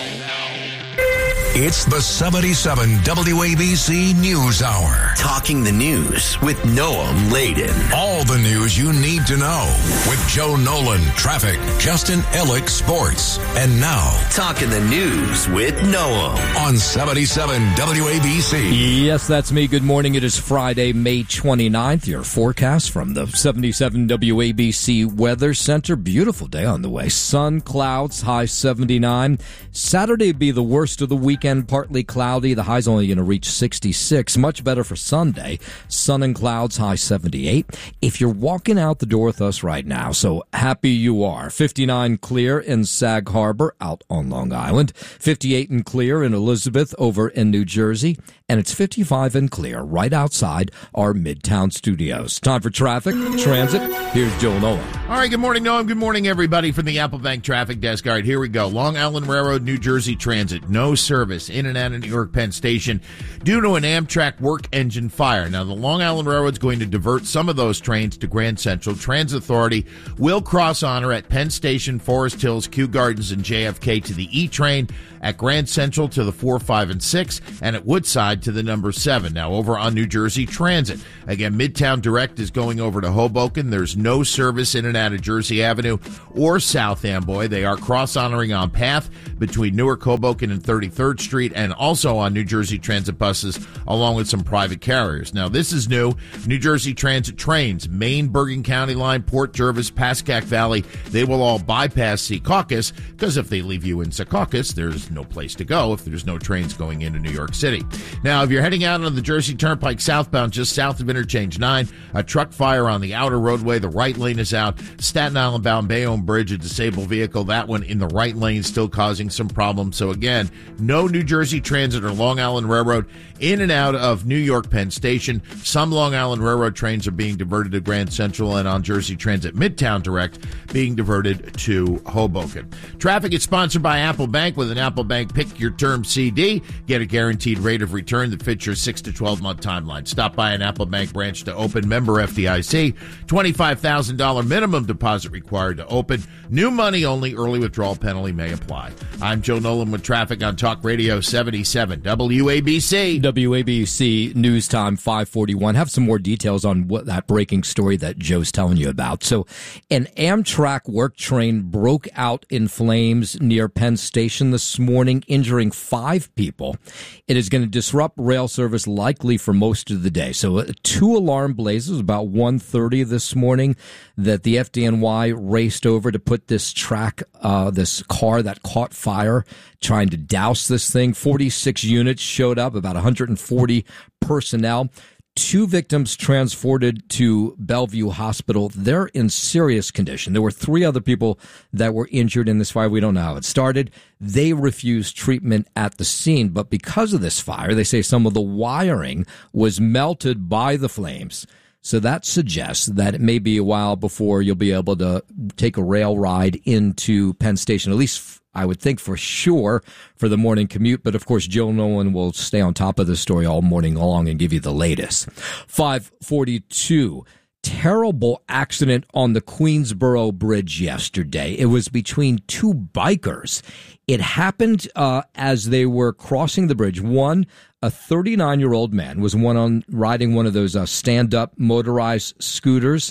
It's the seventy-seven W A B C News Hour. Talking the news with Noam Laden. All the news you need to know with Joe Nolan, traffic, Justin Ellick, sports. And now, Talking the news with Noam on seventy-seven W A B C. Yes, that's me. Good morning. It is Friday, May twenty-ninth. Your forecast from the seventy-seven W A B C Weather Center. Beautiful day on the way. Sun, clouds, high seventy-nine. Saturday be the worst of the week. Weekend, partly cloudy. The high's only going to reach sixty-six. Much better for Sunday. Sun and clouds, high seventy-eight. If you're walking out the door with us right now, so happy you are. fifty-nine clear in Sag Harbor out on Long Island. fifty-eight and clear in Elizabeth over in New Jersey. And it's fifty-five and clear right outside our Midtown studios. Time for traffic, transit. Here's Joe Nolan. All right, good morning, Noam. Good morning, everybody, from the Apple Bank Traffic Desk. All right, here we go. Long Island Railroad, New Jersey Transit. No service in and out of New York Penn Station due to an Amtrak work engine fire. Now, the Long Island Railroad is going to divert some of those trains to Grand Central. Transit Authority will cross honor at Penn Station, Forest Hills, Kew Gardens, and J F K to the E train, at Grand Central to the four, five, and six, and at Woodside to the number seven. Now, over on New Jersey Transit. Again, Midtown Direct is going over to Hoboken. There's no service in and out of Jersey Avenue or South Amboy. They are cross-honoring on path between Newark, Hoboken, and thirty-third Street, and also on New Jersey Transit buses, along with some private carriers. Now, this is new. New Jersey Transit trains, Maine, Bergen County Line, Port Jervis, Pascack Valley, they will all bypass Secaucus, because if they leave you in Secaucus, there's no place to go if there's no trains going into New York City. Now, if you're heading out on the Jersey Turnpike southbound, just south of Interchange nine, a truck fire on the outer roadway. The right lane is out. Staten Island bound Bayonne Bridge, a disabled vehicle. That one in the right lane still causing some problems. So again, no New Jersey Transit or Long Island Railroad in and out of New York Penn Station. Some Long Island Railroad trains are being diverted to Grand Central, and on Jersey Transit Midtown Direct being diverted to Hoboken. Traffic is sponsored by Apple Bank. With an Apple Bank Pick Your Term C D, get a guaranteed rate of return that fits your six to twelve month timeline. Stop by an Apple Bank branch to open. Member F D I C. twenty-five thousand dollars minimum deposit required to open. New money only. Early withdrawal penalty may apply. I'm Joe Nolan with traffic on Talk Radio seventy-seven W A B C. W A B C News Time five forty-one. Have some more details on what that breaking story that Joe's telling you about. So, an Amtrak work train broke out in flames near Penn Station this morning, injuring five people. It is going to disrupt rail service likely for most of the day. So, uh, two alarm blazes about one thirty this morning that the F D N Y raced over to put this track, uh, this car that caught fire, trying to douse this thing. forty-six units showed up, about one hundred forty personnel. Two victims transported to Bellevue Hospital. They're in serious condition. There were three other people that were injured in this fire. We don't know how it started. They refused treatment at the scene. But because of this fire, they say some of the wiring was melted by the flames. So that suggests that it may be a while before you'll be able to take a rail ride into Penn Station, at least I would think for sure for the morning commute. But of course, Joe Nolan will stay on top of the story all morning long and give you the latest. five forty-two. Terrible accident on the Queensboro Bridge yesterday. It was between two bikers. It happened uh, as they were crossing the bridge. One, a thirty-nine-year-old man was one on riding one of those uh, stand-up motorized scooters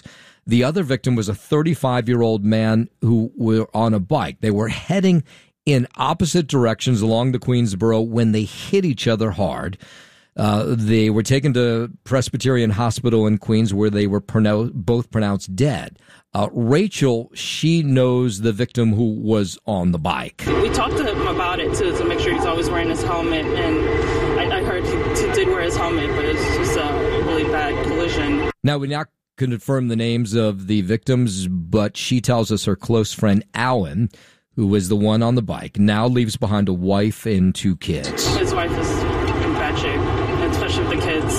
The other victim was a thirty-five-year-old man who were on a bike. They were heading in opposite directions along the Queensboro when they hit each other hard. Uh, they were taken to Presbyterian Hospital in Queens, where they were pronou- both pronounced dead. Uh, Rachel, she knows the victim who was on the bike. We talked to him about it, too, to make sure he's always wearing his helmet. And I, I heard he, he did wear his helmet, but it's just a really bad collision. Now, we now confirm the names of the victims, but she tells us her close friend, Alan, who was the one on the bike, now leaves behind a wife and two kids. His wife is in bad shape, especially with the kids.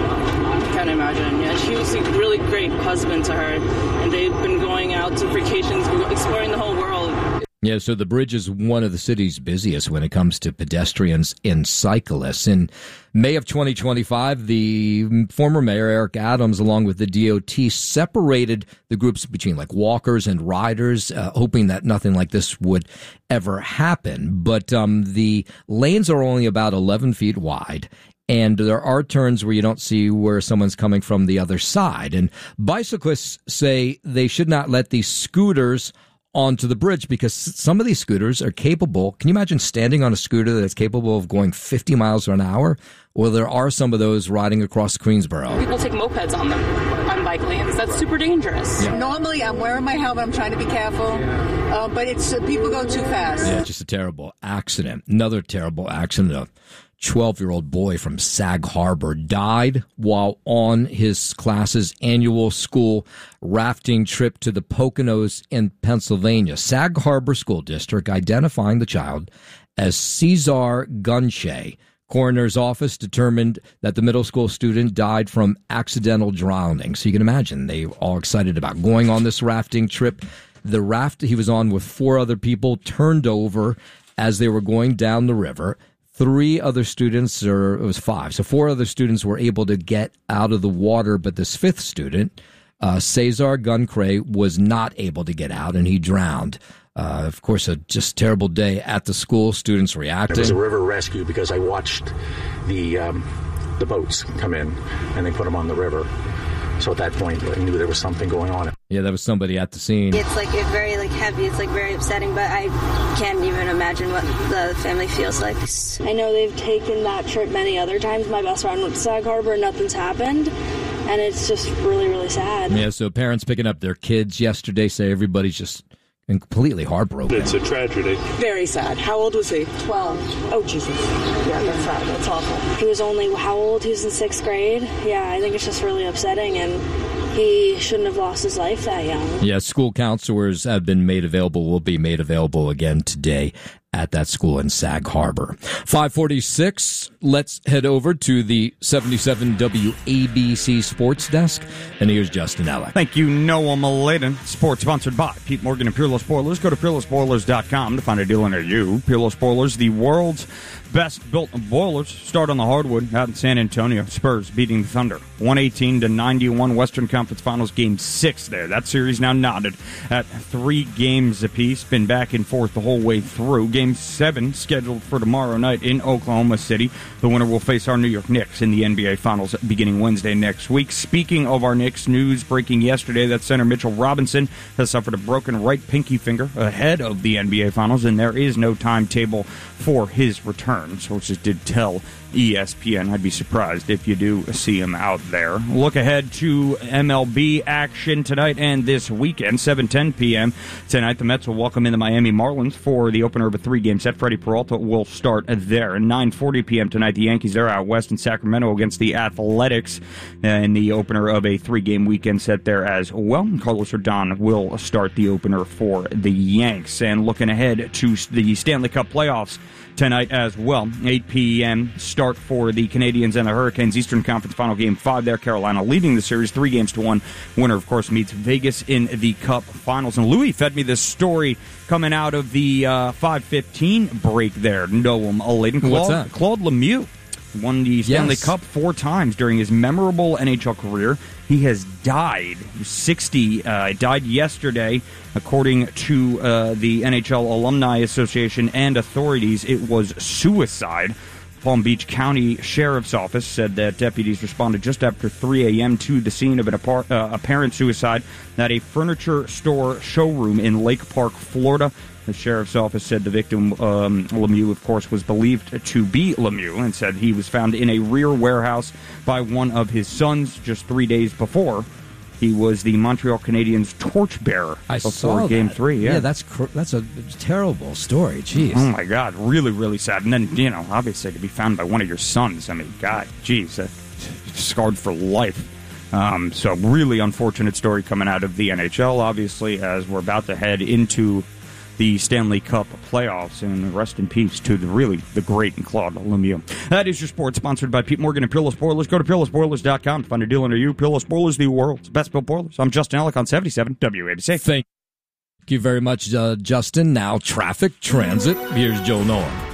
I can't imagine. Yeah, she was a really great husband to her, and they've been going out to vacations, exploring the whole world. Yeah, so the bridge is one of the city's busiest when it comes to pedestrians and cyclists. In May of twenty twenty-five, the former mayor, Eric Adams, along with the D O T, separated the groups between like walkers and riders, uh, hoping that nothing like this would ever happen. But um, the lanes are only about eleven feet wide. And there are turns where you don't see where someone's coming from the other side. And bicyclists say they should not let these scooters onto the bridge because some of these scooters are capable. Can you imagine standing on a scooter that's capable of going fifty miles an hour? Well, there are some of those riding across Queensboro. People take mopeds on them, on bike lanes. That's super dangerous. Yeah. Normally, I'm wearing my helmet. I'm trying to be careful. Uh, but it's uh, people go too fast. Yeah, just a terrible accident. Another terrible accident. A twelve-year-old boy from Sag Harbor died while on his class's annual school rafting trip to the Poconos in Pennsylvania. Sag Harbor School District identifying the child as Cesar Gunshay. Coroner's office determined that the middle school student died from accidental drowning. So you can imagine they were all excited about going on this rafting trip. The raft he was on with four other people turned over as they were going down the river. Three other students, or it was five, so four other students were able to get out of the water, but this fifth student, uh, Cesar Guncray, was not able to get out, and he drowned. Uh, of course, a just terrible day at the school. Students reacting. It was a river rescue because I watched the um, the boats come in, and they put them on the river. So at that point, I knew there was something going on. Yeah, that was somebody at the scene. It's like it's very like heavy. It's like very upsetting, but I can't even imagine what the family feels like. I know they've taken that trip many other times. My best friend went to Sag Harbor, nothing's happened, and it's just really, really sad. Yeah, so parents picking up their kids yesterday say everybody's just completely heartbroken. It's a tragedy. Very sad. How old was he? twelve. Oh, Jesus. Yeah, that's sad. That's awful. He was only, how old? He was in sixth grade. Yeah, I think it's just really upsetting, and he shouldn't have lost his life that young. Yeah, school counselors have been made available, will be made available again today at that school in Sag Harbor. five forty-six, let's head over to the seventy-seven W A B C Sports Desk, and here's Justin Ellick. Thank you, Noah Maladen. Sports sponsored by Pete Morgan and Peerless Spoilers. Go to peerless spoilers dot com to find a deal near you. Peerless Spoilers, the world's best-built boilers. Start on the hardwood out in San Antonio. Spurs beating the Thunder one eighteen to ninety-one. Western Conference Finals Game six there. That series now knotted at three games apiece. Been back and forth the whole way through. Game seven scheduled for tomorrow night in Oklahoma City. The winner will face our New York Knicks in the N B A Finals beginning Wednesday next week. Speaking of our Knicks, news breaking yesterday that center Mitchell Robinson has suffered a broken right pinky finger ahead of the N B A Finals, and there is no timetable for his return. Sources did tell E S P N. I'd be surprised if you do see him out there. Look ahead to M L B action tonight and this weekend. seven ten p.m. tonight, the Mets will welcome in the Miami Marlins for the opener of a three-game set. Freddie Peralta will start there. nine forty p.m. tonight, the Yankees are out west in Sacramento against the Athletics in the opener of a three-game weekend set there as well. Carlos Rodon will start the opener for the Yanks. And looking ahead to the Stanley Cup playoffs tonight as well. eight p.m. start for the Canadiens and the Hurricanes. Eastern Conference Final Game five there. Carolina leading the series three games to one. Winner, of course, meets Vegas in the Cup Finals. And Louis fed me this story coming out of the uh, five fifteen break there. Noam Aladen. Claude, What's that? Claude Lemieux won the Stanley Yes. Cup four times during his memorable N H L career. He has died. He was sixty. Uh, died yesterday. According to uh, the N H L Alumni Association and authorities, it was suicide. Palm Beach County Sheriff's Office said that deputies responded just after three a.m. to the scene of an apar- uh, apparent suicide at a furniture store showroom in Lake Park, Florida. The sheriff's office said the victim, um, Lemieux, of course, was believed to be Lemieux, and said he was found in a rear warehouse by one of his sons just three days before. He was the Montreal Canadiens torchbearer I before saw Game that. Three. Yeah, yeah that's cr- that's a terrible story. Jeez. Oh my God, really, really sad. And then, you know, obviously to be found by one of your sons. I mean, God, geez, uh, scarred for life. Um, so really unfortunate story coming out of the N H L, obviously, as we're about to head into the Stanley Cup playoffs, and rest in peace to the really the great Claude Lemieux. That is your sports, sponsored by Pete Morgan and Peerless Boilers. Go to peerless boilers dot com to find a deal under you. Peerless Boilers, the world's best built boilers. I'm Justin Alec on seventy-seven W A B C. Thank you very much, uh, Justin. Now traffic, transit. Here's Joe Noah.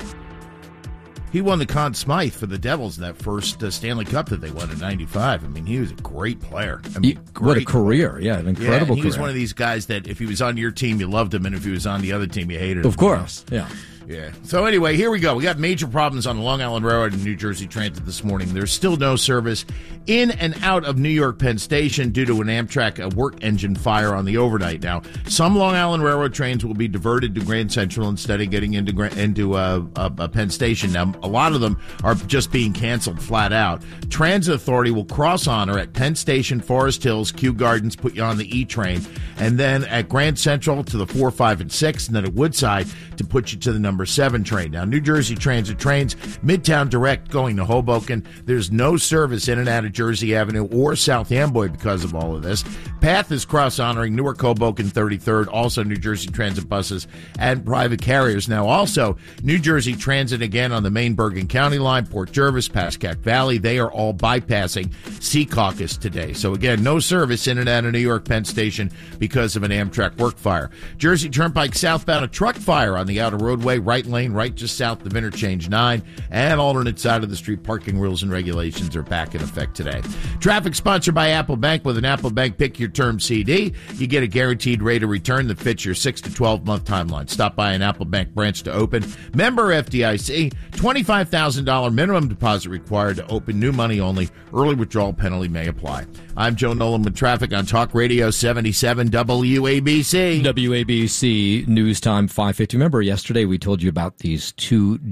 He won the Conn Smythe for the Devils in that first uh, Stanley Cup that they won in ninety-five. I mean, he was a great player. I mean, he, what a great career. player. Yeah, an incredible yeah, he career. was one of these guys that if he was on your team, you loved him, and if he was on the other team, you hated him. Of course, yeah. Yeah. So anyway, here we go. We got major problems on the Long Island Railroad and New Jersey Transit this morning. There's still no service in and out of New York Penn Station due to an Amtrak uh, work engine fire on the overnight. Now, some Long Island Railroad trains will be diverted to Grand Central instead of getting into into uh, uh, uh, Penn Station. Now, a lot of them are just being canceled flat out. Transit Authority will cross honor at Penn Station, Forest Hills, Kew Gardens, put you on the E train, and then at Grand Central to the four, five, and six, and then at Woodside to put you to the number seven train. Now, New Jersey Transit trains Midtown Direct going to Hoboken. There's no service in and out of Jersey Avenue or South Amboy because of all of this. Path is cross-honoring Newark, Hoboken, thirty-third, also New Jersey Transit buses and private carriers. Now, also, New Jersey Transit again on the main Bergen County line, Port Jervis, Pascack Valley. They are all bypassing Secaucus today. So, again, no service in and out of New York Penn Station because of an Amtrak work fire. Jersey Turnpike southbound, a truck fire on the outer roadway, right lane, right just south of Interchange nine, and alternate side of the street parking rules and regulations are back in effect today. Traffic sponsored by Apple Bank. With an Apple Bank Pick Your Term C D, you get a guaranteed rate of return that fits your six to twelve month timeline. Stop by an Apple Bank branch to open. Member F D I C, twenty-five thousand dollars minimum deposit required to open, new money only. Early withdrawal penalty may apply. I'm Joe Nolan with traffic on Talk Radio seventy-seven W A B C. W A B C News Time five fifty. Remember yesterday we told you about these two